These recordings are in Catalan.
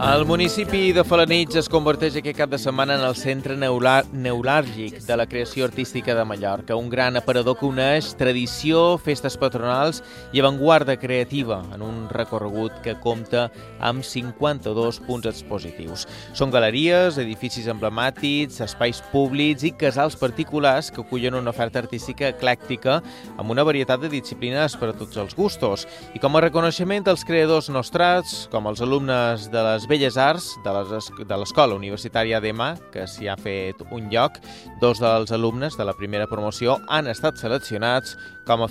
El municipi de Felanitx es converteix aquest cap de setmana en el centre neuràlgic de la creació artística de Mallorca, un gran aparador que uneix tradició, festes patronals i avantguarda creativa en un recorregut que compta amb 52 punts expositius. Són galeries, edificis emblemàtics, espais públics i casals particulars que acullen una oferta artística eclèctica amb una varietat de disciplines per a tots els gustos. I com a reconeixement dels creadors nostrats, com els alumnes de les Belles Arts de l'Escola Universitària d'EMA, que s'hi ha fet un lloc, dos dels alumnes de la primera promoció han estat seleccionats com a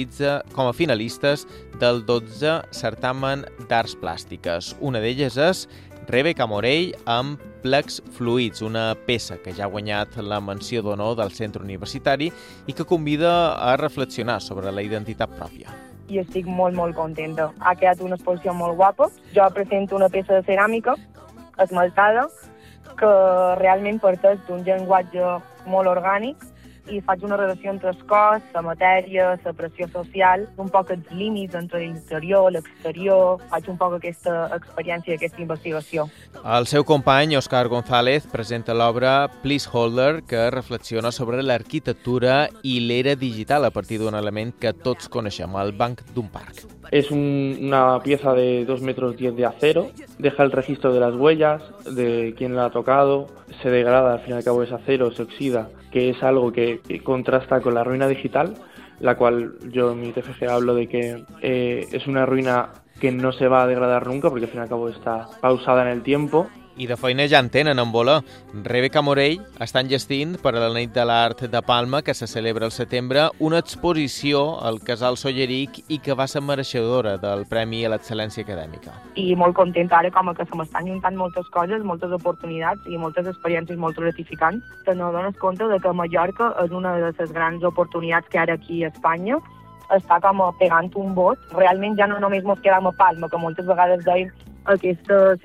finalistes del 12è certamen d'arts plàstiques. Una d'elles és Rebeca Morell amb Plecs Fluids, una peça que ja ha guanyat la menció d'honor del centre universitari i que convida a reflexionar sobre la identitat pròpia. I estic molt contenta. Ha quedat una exposició molt guapa. Jo presento una peça de ceràmica esmaltada que realment parteix d'un llenguatge molt orgànic i faig una relació entre el cos, la matèria, la pressió social, un poc els límits entre l'interior, l'exterior, faig un poc aquesta experiència, aquesta investigació. El seu company, Òscar González, presenta l'obra Placeholder, que reflexiona sobre l'arquitectura i l'era digital a partir d'un element que tots coneixem, el banc d'un parc. Es una pieza de 2,10 metros de acero, deja el registro de las huellas, de quién la ha tocado, se degrada, al fin y al cabo es acero, se oxida, que es algo que contrasta con la ruina digital, la cual yo en mi TFG hablo de que es una ruina que no se va a degradar nunca porque al fin y al cabo está pausada en el tiempo. I de feina ja en tenen en voler. Rebeca Morell està enllestint per a la Nit de l'Art de Palma, que se celebra al setembre, una exposició al Casal Solleric i que va ser mereixedora del Premi a l'Excel·lència Acadèmica. I molt contenta ara, com que se m'estan juntant moltes coses, moltes oportunitats i moltes experiències molt gratificants, que no dones compte de que Mallorca és una de les grans oportunitats que ara aquí a Espanya està com pegant un bot. Realment ja no només ens quedem a Palma, que moltes vegades deim aquesta